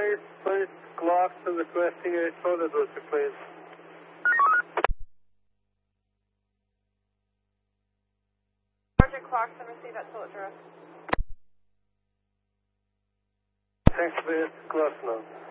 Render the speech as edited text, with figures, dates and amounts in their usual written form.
Sergeant Clarkson requesting a toilet router, please. Sergeant Clarkson, receive that toilet router. Thanks for your Clarkson.